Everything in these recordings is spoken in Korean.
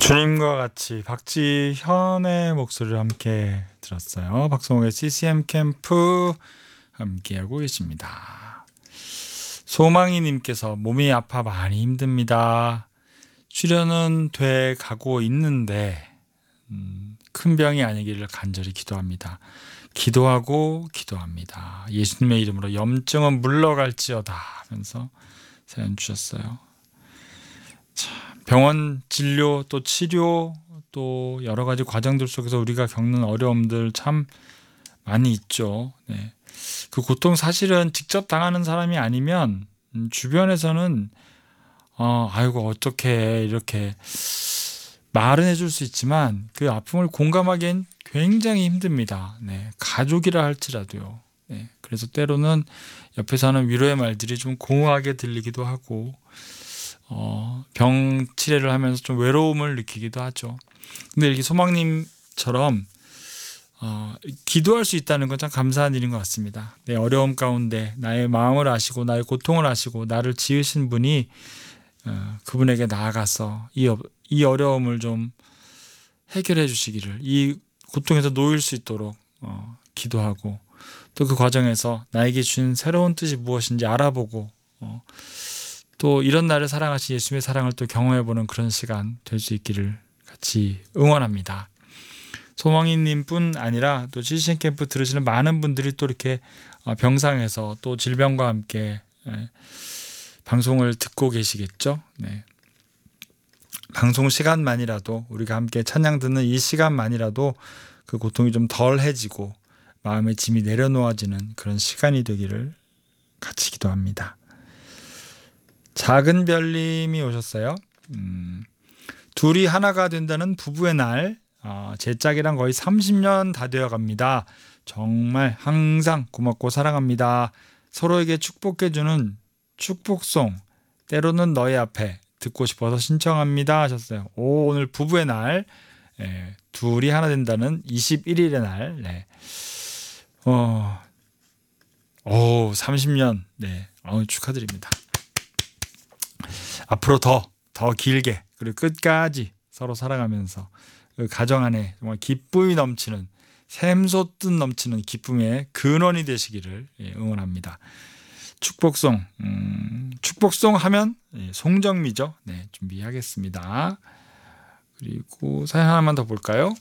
주님과 같이 박지현의 목소리를 함께 들었어요. 박성욱의 CCM 캠프 함께하고 계십니다. 소망이님께서 몸이 아파 많이 힘듭니다. 출연은 돼 가고 있는데 큰 병이 아니기를 간절히 기도합니다. 기도하고 기도합니다. 예수님의 이름으로 염증은 물러갈지어다 하면서 사연 주셨어요. 병원 진료 또 치료 또 여러 가지 과정들 속에서 우리가 겪는 어려움들 참 많이 있죠. 네. 그 고통 사실은 직접 당하는 사람이 아니면 주변에서는 아이고 어떻게 이렇게 말은 해줄 수 있지만 그 아픔을 공감하기엔 굉장히 힘듭니다. 네. 가족이라 할지라도요. 네. 그래서 때로는 옆에서 하는 위로의 말들이 좀 공허하게 들리기도 하고 병 치레를 하면서 좀 외로움을 느끼기도 하죠. 근데 이렇게 소망님처럼 기도할 수 있다는 건 참 감사한 일인 것 같습니다. 내 어려움 가운데 나의 마음을 아시고 나의 고통을 아시고 나를 지으신 분이 그분에게 나아가서 이 어려움을 좀 해결해 주시기를, 이 고통에서 놓일 수 있도록 기도하고 또 그 과정에서 나에게 주신 새로운 뜻이 무엇인지 알아보고 또 이런 나를 사랑하신 예수님의 사랑을 또 경험해보는 그런 시간 될 수 있기를 같이 응원합니다. 소망이님뿐 아니라 또 CCM 캠프 들으시는 많은 분들이 또 이렇게 병상에서 또 질병과 함께 방송을 듣고 계시겠죠. 네. 방송 시간만이라도 우리가 함께 찬양 듣는 이 시간만이라도 그 고통이 좀 덜해지고 마음의 짐이 내려놓아지는 그런 시간이 되기를 같이 기도합니다. 작은 별님이 오셨어요. 둘이 하나가 된다는 부부의 날, 제 짝이랑 거의 30년 다 되어 갑니다. 정말 항상 고맙고 사랑합니다. 서로에게 축복해주는 축복송, 때로는 너의 앞에 듣고 싶어서 신청합니다 하셨어요. 오늘 부부의 날, 둘이 하나 된다는 21일의 날, 네. 30년, 네. 축하드립니다. 앞으로 더 길게 그리고 끝까지 서로 살아가면서 그 가정 안에 정말 기쁨이 넘치는, 샘솟듯 넘치는 기쁨의 근원이 되시기를 응원합니다. 축복송, 축복송 하면 송정미죠. 네, 준비하겠습니다. 그리고 사연 하나만 더 볼까요?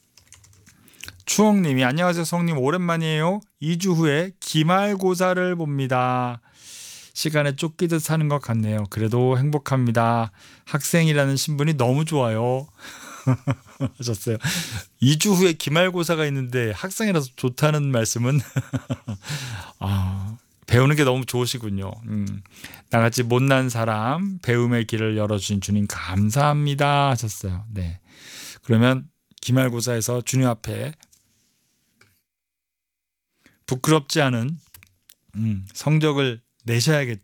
추억님이 안녕하세요 성님, 오랜만이에요. 2주 후에 기말고사를 봅니다. 시간에 쫓기듯 사는 것 같네요. 그래도 행복합니다. 학생이라는 신분이 너무 좋아요 하셨어요. 2주 후에 기말고사가 있는데 학생이라서 좋다는 말씀은 배우는 게 너무 좋으시군요. 나같이 못난 사람 배움의 길을 열어주신 주님 감사합니다 하셨어요. 네. 그러면 기말고사에서 주님 앞에 부끄럽지 않은 성적을 내셔야겠죠.